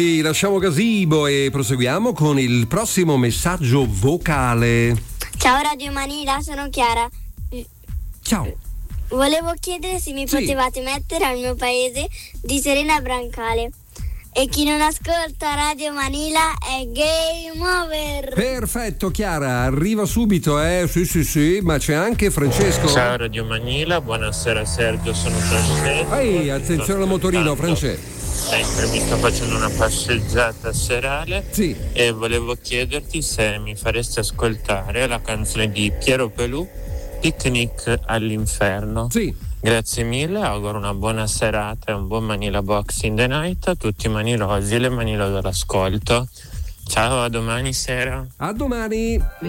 Lasciamo Gazebo e proseguiamo con il prossimo messaggio vocale. Ciao Radio Manila, sono Chiara. Ciao. Volevo chiedere se mi potevate mettere al mio paese di Serena Brancale. E chi non ascolta Radio Manila è game over. Perfetto Chiara, arriva subito, sì, ma c'è anche Francesco. Ciao Radio Manila, buonasera Sergio, sono Francesco. Ehi, attenzione al motorino, Francesco. Mi sto facendo una passeggiata serale. Sì. E volevo chiederti se mi faresti ascoltare la canzone di Piero Pelù, Picnic all'inferno. Sì. Grazie mille, auguro una buona serata e un buon Manila Boxing the Night a tutti i manilosi e le manilo dell'ascolto. Ciao, a domani sera. A domani.